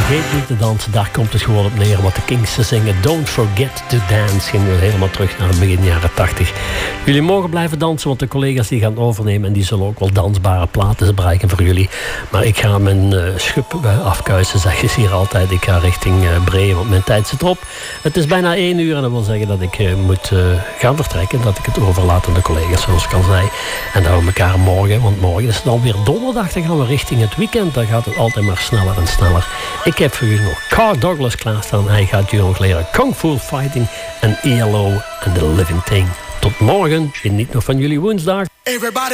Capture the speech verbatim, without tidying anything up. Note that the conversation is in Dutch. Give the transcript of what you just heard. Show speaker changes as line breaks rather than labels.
Vergeet niet te dansen, daar komt het gewoon op neer. Wat de Kings te zingen. Don't forget to dance. Gingen we helemaal terug naar het begin jaren tachtig. Jullie mogen blijven dansen, want de collega's die gaan overnemen. En die zullen ook wel dansbare platen bereiken voor jullie. Maar ik ga mijn uh, schub uh, afkuisen, zeg je hier altijd. Ik ga richting uh, Bree, want mijn tijd zit erop. Het is bijna één uur en dat wil zeggen dat ik uh, moet uh, gaan vertrekken. Dat ik het overlaat aan de collega's, zoals ik al zei. En dat we elkaar morgen, want morgen is het alweer donderdag. Dan gaan we richting het weekend. Dan gaat het altijd maar sneller en sneller. Ik heb voor jullie nog Carl Douglas klaarstaan. Hij gaat jullie nog leren Kung Fu Fighting en E L O en The Living Thing. Tot morgen. Geniet nog van jullie woensdag. Everybody.